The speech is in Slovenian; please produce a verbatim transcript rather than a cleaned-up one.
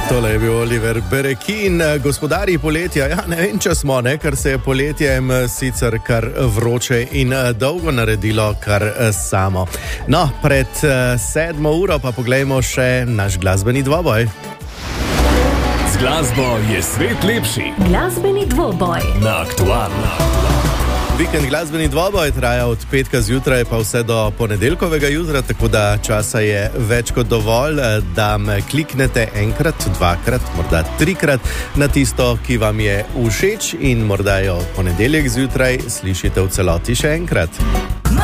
Tole je bil Oliver Berekin, gospodarji poletja. Ja, ne vem, če smo, ne, ker se je poletjem sicer kar vroče in dolgo naredilo kar samo. No, pred sedmo uro pa poglejmo še naš glasbeni dvoboj. Z glasbo je svet lepši. Glasbeni dvoboj Na Aktualno. Vikend glasbeni dvoboj traja od petka zjutraj pa vse do ponedeljkovega jutra, tako da časa je več kot dovolj, da me kliknete enkrat, dvakrat, morda trikrat na tisto, ki vam je všeč in morda jo ponedeljek zjutraj slišite v celoti še enkrat.